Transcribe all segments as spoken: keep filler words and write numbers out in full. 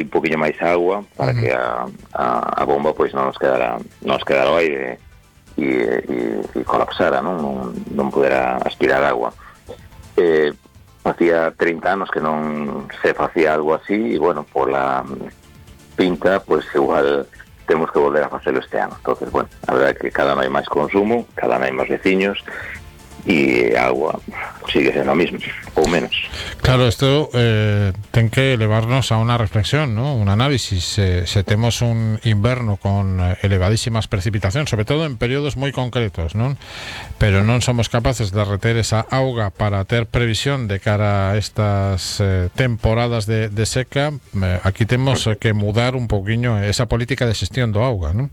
poquinho máis agua para uh-huh. que a, a, a bomba pois non nos quedara non nos quedara o aire e, e, e colapsara, non? non non pudera aspirar agua. Eh, facía trinta anos que non se facía algo así e bueno, por la pinta pois igual temos que volver a facelo este ano. Entonces, bueno, a verdade é que cada ano hai máis consumo, cada ano hai máis veciños e a agua sigue sendo o mismo, ou menos. Claro, isto eh, ten que levarnos a unha reflexión, ¿no? Un análisis. Eh, se temos un inverno con elevadísimas precipitacións, sobre todo en períodos moi concretos, non? Pero non somos capaces de reter esa auga para ter previsión de cara a estas eh, temporadas de, de seca. Eh, aquí temos que mudar un poquinho esa política de xestión do auga, non?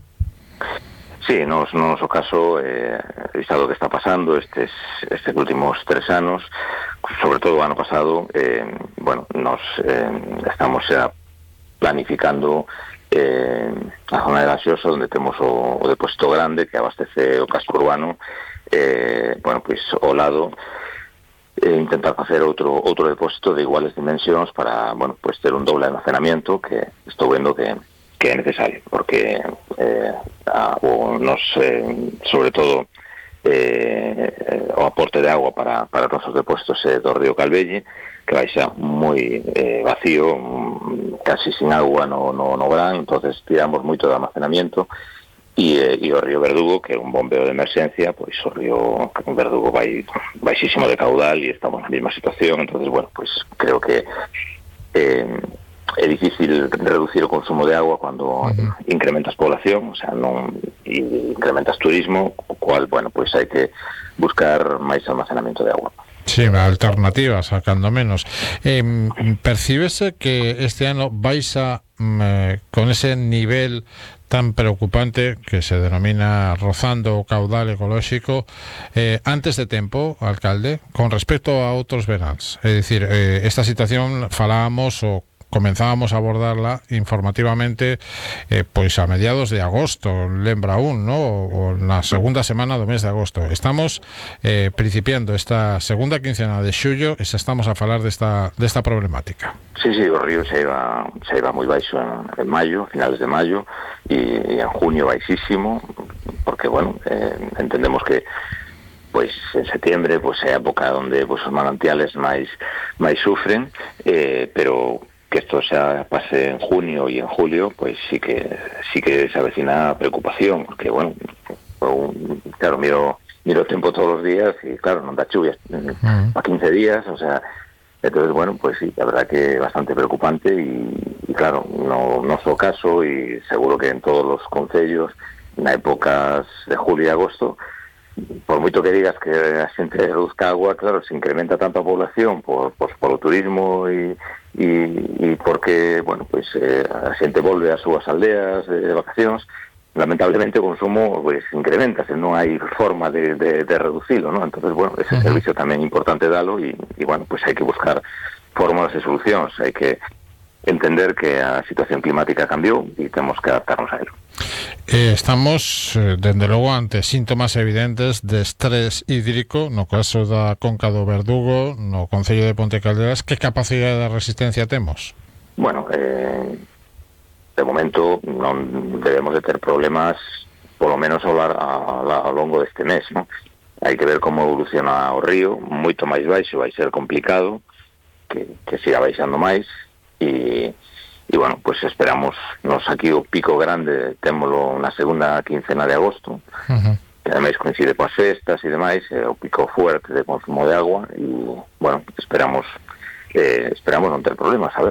Sí, no, no noso caso eh, isto é o que está pasando estes, estes últimos tres anos, sobre todo o ano pasado. eh, bueno, nos eh, estamos xa planificando eh, a zona de la Xosa, onde temos o, o depósito grande que abastece o casco urbano, eh, bueno, pois ao lado eh, intentar facer outro outro depósito de iguales dimensións para, bueno, pois ter un doble almacenamiento, que estou vendo que que é necesario, porque eh, a, o nos, eh, sobre todo eh, o aporte de agua para, para todos os depósitos eh, do río Calvelle, que vai xa moi eh, vacío, casi sin agua no, no, no verán. Entonces tiramos moito de almacenamiento e, eh, e o río Verdugo, que é un bombeo de emerxencia, pois o río Verdugo vai baixísimo de caudal e estamos na mesma situación. Entonces, bueno, pois creo que eh, é difícil reducir o consumo de agua cando uh-huh. incrementas población, o sea, non incrementas turismo, o cual, bueno, pois hai que buscar máis almacenamento de agua. Sí, alternativas, sacando menos. Eh, percíbese que este ano vais a, eh, con ese nivel tan preocupante que se denomina rozando o caudal ecolóxico, eh, antes de tempo, alcalde, con respecto a outros veráns? É dicir, eh, esta situación falábamos o comenzábamos a abordarla informativamente eh, pois a mediados de agosto, lembra un, ¿no? O na segunda semana do mes de agosto. Estamos eh, principiando esta segunda quincena de xullo e xa estamos a falar desta, desta problemática. Sí, sí, o río xa iba, xa iba moi baixo en, en maio, finales de maio, e en junio baixísimo, porque, bueno, eh, entendemos que pois en setembro pois é a época onde pois, os manantiales máis máis sufren, eh, pero que esto xa pase en junio e en julio, pois sí que sí que se avecina preocupación, porque, bueno, un, claro, miro miro o tempo todos os días e, claro, non dá chuvias uh-huh. a quince días, o sea, entonces, bueno, pois sí, a verdad que é bastante preocupante e, e claro, no noso caso, e seguro que en todos os concellos, na épocas de julio e agosto, por moito que digas que a xente reduzca agua, claro, se incrementa tanto a población por, por, por o turismo e e porque, bueno, pois eh, a xente volve ás súas aldeas de, de vacacións, lamentablemente o consumo pois incrementa, se non hai forma de, de, de reducilo, ¿no? Entonces, bueno, ese uh-huh. servicio tamén é importante dalo e, e, bueno, pois hai que buscar fórmulas e solucións, hai que entender que a situación climática cambiou e temos que adaptarnos a ello. Eh, estamos, eh, dende logo, ante síntomas evidentes de estrés hídrico, no caso da Conca do Verdugo, no Concello de Ponte Caldelas. Que capacidade de resistencia temos? Bueno, eh, de momento non debemos de ter problemas, polo menos ao, lar, ao, ao longo deste mes, ¿no? Hai que ver como evoluciona o río, moito máis baixo, vai ser complicado que, que siga baixando máis, e E, bueno, pues esperamos, nos aquí o pico grande témolo na segunda quincena de agosto, uh-huh. que ademais coincide coas festas e demais, é o pico fuerte de consumo de agua, e, bueno, esperamos eh, esperamos non ter problemas, a ver.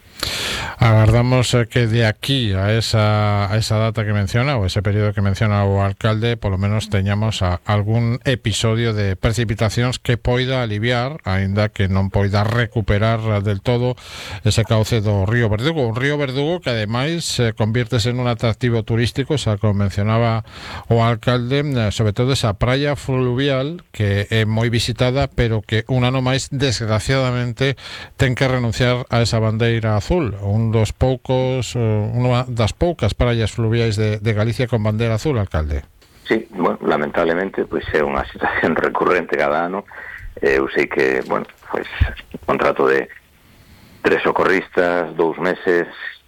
Agardamos que de aquí a esa, a esa data que menciona, o ese período que menciona o alcalde, polo menos teñamos a, algún episodio de precipitacións que poida aliviar, aínda que non poida recuperar del todo ese cauce do río Verdugo. Un río Verdugo que ademais se convírtese en un atractivo turístico, xa como mencionaba o alcalde, sobre todo esa praia fluvial que é moi visitada, pero que un ano máis, desgraciadamente, ten que renunciar a esa bandeira azul, un dos poucos, unha das poucas praias fluviais de, de Galicia con bandeira azul, alcalde. Sí, bueno, lamentablemente, pois é unha situación recurrente cada ano. Eh, eu sei que, bueno, pois, contrato de tres socorristas, dous meses,